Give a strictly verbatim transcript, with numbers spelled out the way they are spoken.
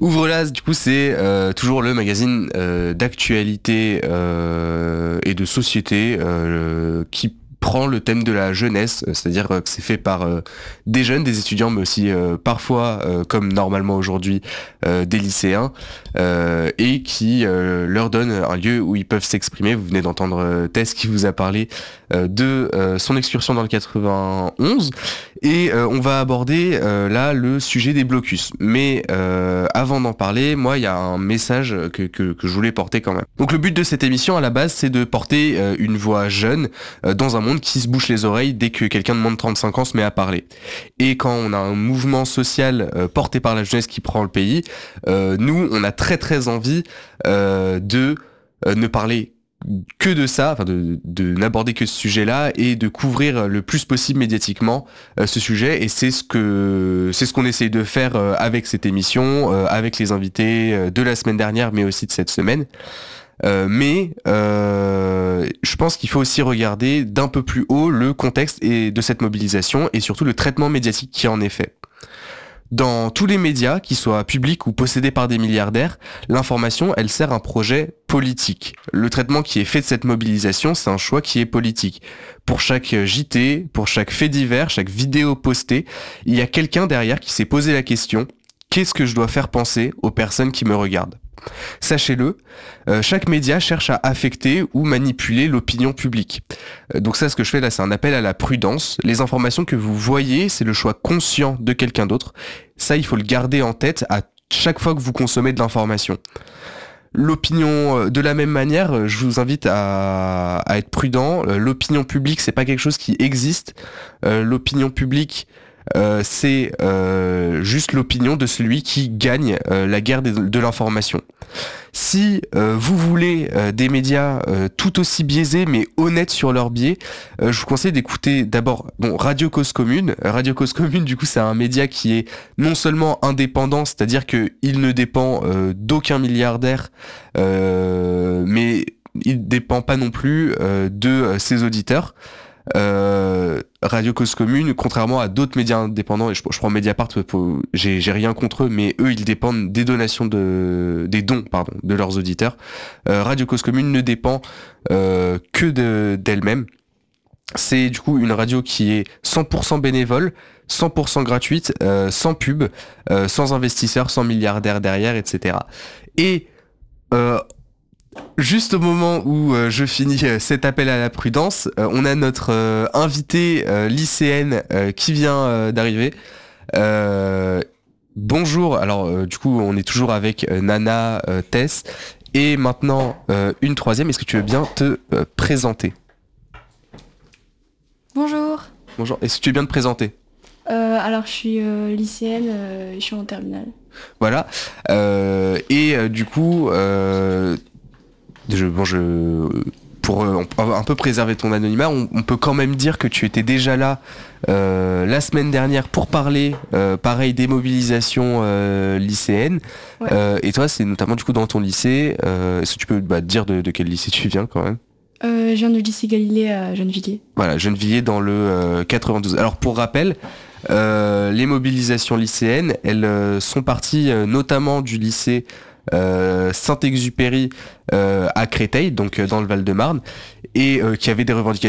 Ouvre-la, du coup, c'est euh, toujours le magazine euh, d'actualité euh, et de société euh, qui prend le thème de la jeunesse, c'est-à-dire que c'est fait par euh, des jeunes, des étudiants, mais aussi euh, parfois, euh, comme normalement aujourd'hui, euh, des lycéens, euh, et qui euh, leur donne un lieu où ils peuvent s'exprimer. Vous venez d'entendre euh, Tess qui vous a parlé euh, de euh, son excursion dans le quatre-vingt-onze, et euh, on va aborder euh, là le sujet des blocus. Mais euh, avant d'en parler, moi, il y a un message que, que, que je voulais porter quand même. Donc le but de cette émission, à la base, c'est de porter euh, une voix jeune euh, dans un monde qui se bouche les oreilles dès que quelqu'un de moins de trente-cinq ans se met à parler. Et quand on a un mouvement social euh, porté par la jeunesse qui prend le pays, euh, nous, on a très très envie euh, de euh, ne parler que de ça, enfin de, de n'aborder que ce sujet-là et de couvrir le plus possible médiatiquement euh, ce sujet. Et c'est ce que c'est ce qu'on essaye de faire euh, avec cette émission, euh, avec les invités euh, de la semaine dernière, mais aussi de cette semaine. Euh, mais euh, je pense qu'il faut aussi regarder d'un peu plus haut le contexte et de cette mobilisation et surtout le traitement médiatique qui en est fait. Dans tous les médias, qu'ils soient publics ou possédés par des milliardaires, l'information, elle sert un projet politique. Le traitement qui est fait de cette mobilisation, c'est un choix qui est politique. Pour chaque J T, pour chaque fait divers, chaque vidéo postée, il y a quelqu'un derrière qui s'est posé la question « Qu'est-ce que je dois faire penser aux personnes qui me regardent ?» Sachez-le, euh, chaque média cherche à affecter ou manipuler l'opinion publique. Euh, donc ça, ce que je fais là, c'est un appel à la prudence. Les informations que vous voyez, c'est le choix conscient de quelqu'un d'autre. Ça, il faut le garder en tête à chaque fois que vous consommez de l'information. L'opinion, de la même manière, je vous invite à, à être prudent. L'opinion publique, c'est pas quelque chose qui existe. Euh, l'opinion publique, Euh, c'est euh, juste l'opinion de celui qui gagne euh, la guerre de, de l'information. Si euh, vous voulez euh, des médias euh, tout aussi biaisés mais honnêtes sur leur biais, euh, je vous conseille d'écouter d'abord bon, Radio Cause Commune. Radio Cause Commune, du coup, c'est un média qui est non seulement indépendant, c'est-à-dire qu'il ne dépend euh, d'aucun milliardaire, euh, mais il ne dépend pas non plus euh, de euh, ses auditeurs. Euh, Radio Cause Commune, contrairement à d'autres médias indépendants, et je, je prends Mediapart, pour, j'ai, j'ai rien contre eux, mais eux, ils dépendent des donations de, des dons, pardon, de leurs auditeurs. Euh, Radio Cause Commune ne dépend euh, que de, d'elle-même. C'est du coup une radio qui est cent pour cent bénévole, cent pour cent gratuite, euh, sans pub, euh, sans investisseurs, sans milliardaires derrière, et cetera. Et euh, juste au moment où euh, je finis euh, cet appel à la prudence, euh, on a notre euh, invitée euh, lycéenne euh, qui vient euh, d'arriver. Euh, bonjour, alors euh, du coup on est toujours avec euh, Nana, euh, Tess, et maintenant euh, une troisième. Est-ce que tu veux bien te euh, présenter ? Bonjour. Bonjour, est-ce que tu veux bien te présenter ? Euh, alors je suis euh, lycéenne, euh, je suis en terminale. Voilà, euh, et euh, du coup... Euh, Je, bon, je, pour euh, un peu préserver ton anonymat, on, on peut quand même dire que tu étais déjà là euh, la semaine dernière pour parler, euh, pareil, des mobilisations euh, lycéennes. Ouais. Euh, et toi, c'est notamment du coup dans ton lycée. Euh, est-ce que tu peux bah, dire de, de quel lycée tu viens quand même ? Euh, je viens du lycée Galilée à Gennevilliers. Voilà, Gennevilliers dans le euh, quatre-vingt-douze. Alors pour rappel, euh, les mobilisations lycéennes, elles euh, sont parties euh, notamment du lycée Euh, Saint-Exupéry euh, à Créteil, donc euh, dans le Val-de-Marne, et euh, qui avait des revendications